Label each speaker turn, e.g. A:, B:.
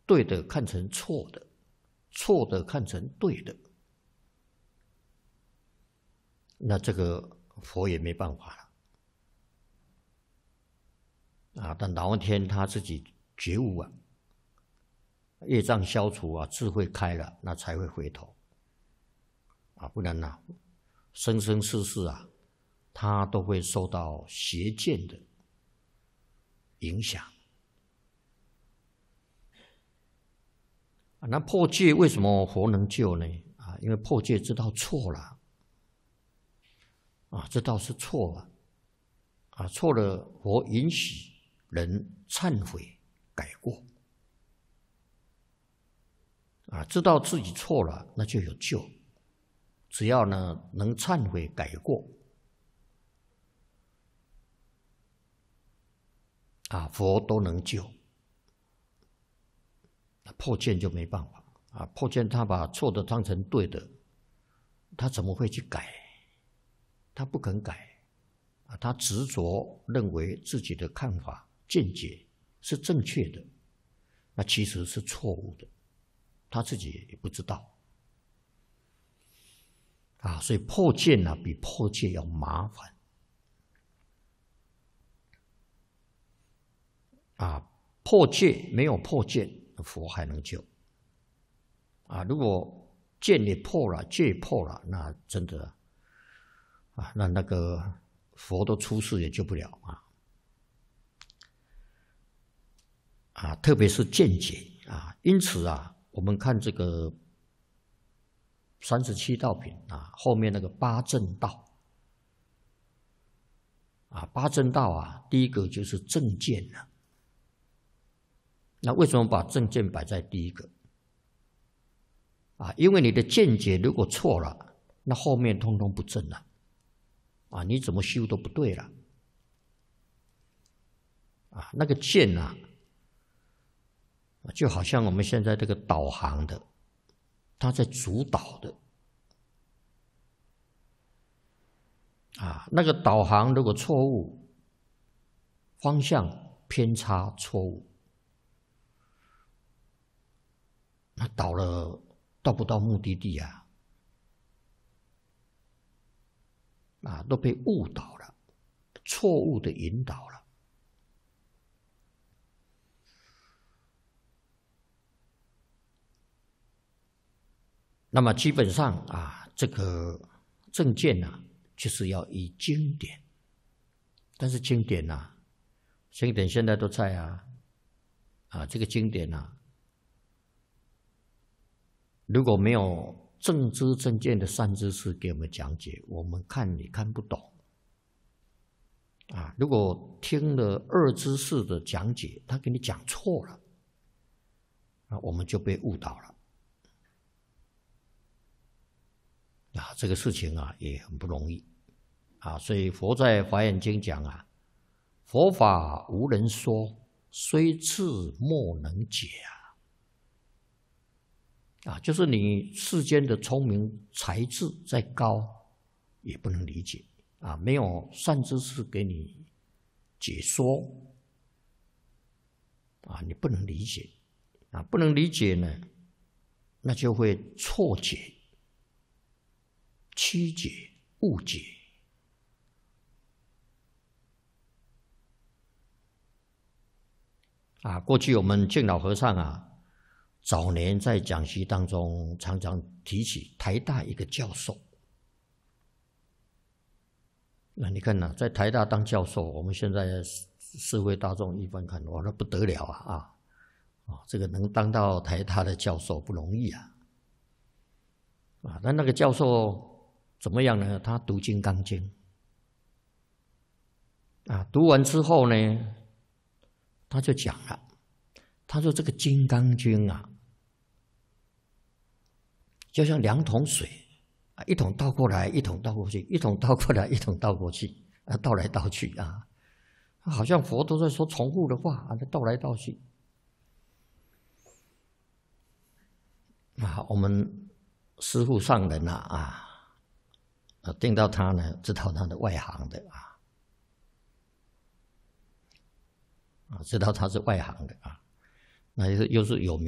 A: 对的看成错的，错的看成对的，那这个佛也没办法了。但老梵天他自己觉悟啊，业障消除啊，智慧开了，那才会回头不然啊，生生世世啊，他都会受到邪见的影响。那破戒为什么佛能救呢？因为破戒知道错了知道是错了错了，佛允许人忏悔改过知道自己错了，那就有救。只要呢能忏悔改过佛都能救。破戒就没办法破戒他把错的当成对的，他怎么会去改？他不肯改他执着认为自己的看法见解是正确的，那其实是错误的，他自己也不知道所以破戒比破戒要麻烦破戒没有破戒，佛还能救如果戒也破了，戒破了，那真的那个佛都出世也救不了特别是见解因此我们看这个37道品后面那个八正道八正道第一个就是正见那为什么把正见摆在第一个因为你的见解如果错了，那后面通通不正了你怎么修都不对了那个见就好像我们现在这个导航的，它在主导的那个导航如果错误，方向偏差错误，那导了到不到目的地都被误导了，错误的引导了。那么基本上这个正见就是要以经典，但是经典经典现在都在这个经典如果没有正知正见的善知识给我们讲解，我们看也看不懂如果听了二知识的讲解，他给你讲错了我们就被误导了这个事情也很不容易所以佛在华严经讲佛法无人说，虽智莫能解就是你世间的聪明才智再高也不能理解没有善知识给你解说你不能理解不能理解呢，那就会错解、曲解、误解过去我们净老和尚早年在讲习当中常常提起台大一个教授。那你看在台大当教授，我们现在社会大众一般看，哇，那不得了这个能当到台大的教授不容易那个教授怎么样呢？他读《金刚经》读完之后呢，他就讲了，他说这个《金刚经》就像2桶水一桶倒过来，一桶倒过去，一桶倒过来，一桶倒过去倒来倒去好像佛都在说重复的话倒来倒去我们师父上人听到他呢，知道他的外行的知道他是外行的那又是有名